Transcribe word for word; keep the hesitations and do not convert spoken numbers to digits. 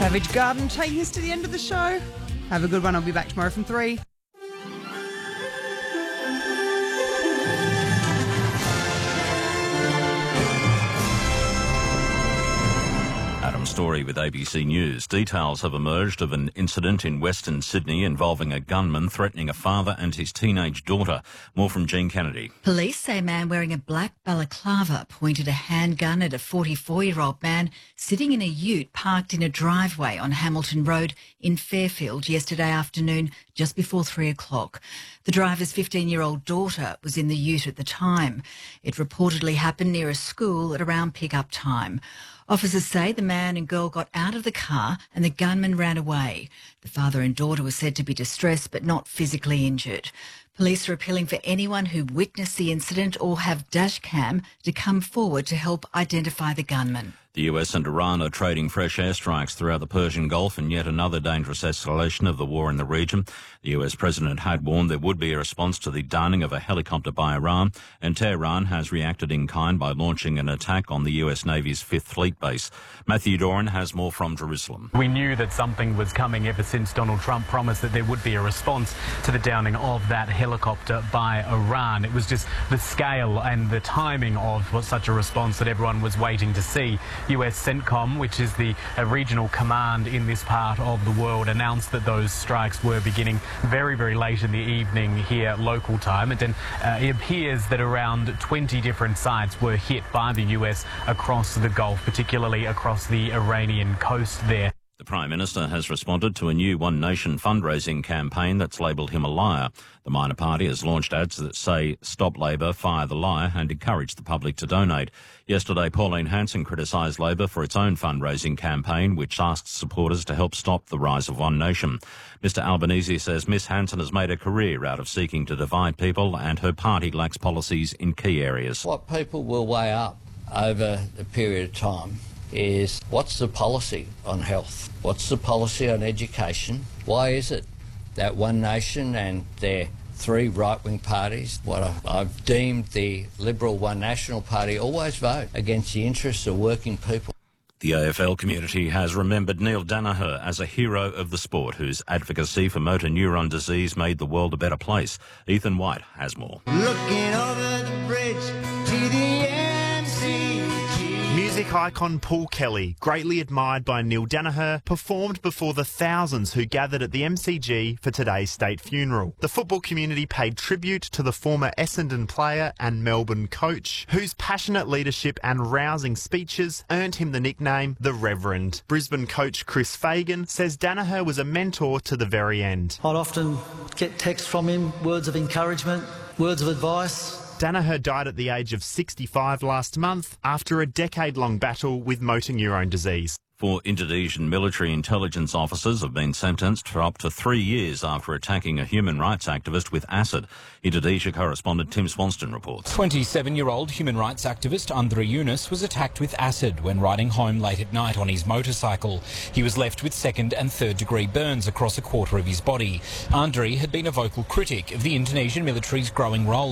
Savage Garden taking us to the end of the show. Have a good one. I'll be back tomorrow from three. Adam Story with A B C News. Details have emerged of an incident in Western Sydney involving a gunman threatening a father and his teenage daughter. More from Jean Kennedy. Police say a man wearing a black balaclava pointed a handgun at a forty-four-year-old man sitting in a ute parked in a driveway on Hamilton Road in Fairfield yesterday afternoon, just before three o'clock. The driver's fifteen-year-old daughter was in the ute at the time. It reportedly happened near a school at around pick-up time. Officers say the man and girl got out of the car and the gunman ran away. The father and daughter were said to be distressed but not physically injured. Police are appealing for anyone who witnessed the incident or have dash cam to come forward to help identify the gunman. The U S and Iran are trading fresh airstrikes throughout the Persian Gulf in yet another dangerous escalation of the war in the region. The U S President had warned there would be a response to the downing of a helicopter by Iran, and Tehran has reacted in kind by launching an attack on the U S Navy's Fifth Fleet base. Matthew Doran has more from Jerusalem. We knew that something was coming ever since Donald Trump promised that there would be a response to the downing of that helicopter by Iran. It was just the scale and the timing of such a response that everyone was waiting to see. U S CENTCOM, which is the uh, regional command in this part of the world, announced that those strikes were beginning very, very late in the evening here local time. And then uh, it appears that around twenty different sites were hit by the U S across the Gulf, particularly across the Iranian coast there. The Prime Minister has responded to a new One Nation fundraising campaign that's labelled him a liar. The minor party has launched ads that say, "Stop Labor, fire the liar," and encourage the public to donate. Yesterday, Pauline Hanson criticised Labor for its own fundraising campaign, which asks supporters to help stop the rise of One Nation. Mister Albanese says Miss Hanson has made a career out of seeking to divide people, and her party lacks policies in key areas. What people will weigh up over a period of time is what's the policy on health? What's the policy on education? Why is it that One Nation and their three right-wing parties, what I've deemed the Liberal One National Party, always vote against the interests of working people? The A F L community has remembered Neil Danaher as a hero of the sport whose advocacy for motor neuron disease made the world a better place. Ethan White has more. Looking over the bridge to the M C G. Music icon Paul Kelly, greatly admired by Neil Danaher, performed before the thousands who gathered at the M C G for today's state funeral. The football community paid tribute to the former Essendon player and Melbourne coach, whose passionate leadership and rousing speeches earned him the nickname The Reverend. Brisbane coach Chris Fagan says Danaher was a mentor to the very end. I'd often get texts from him, words of encouragement, words of advice. Danaher died at the age of sixty-five last month after a decade-long battle with motor neurone disease. Four Indonesian military intelligence officers have been sentenced for up to three years after attacking a human rights activist with acid. Indonesia correspondent Tim Swanston reports. twenty-seven-year-old human rights activist Andre Yunus was attacked with acid when riding home late at night on his motorcycle. He was left with second and third degree burns across a quarter of his body. Andre had been a vocal critic of the Indonesian military's growing role